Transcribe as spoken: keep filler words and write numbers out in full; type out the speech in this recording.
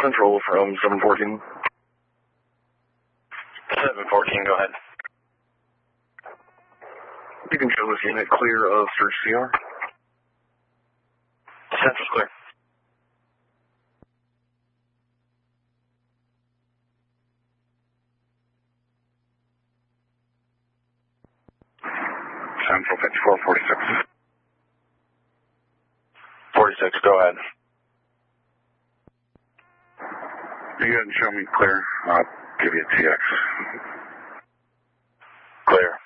Central from seven fourteen. seven fourteen, go ahead. You can show this unit clear of search C R. Central's clear. Central fifty-four forty-six. forty-six, go ahead. You go ahead and show me clear. I'll give you a T X. Clear.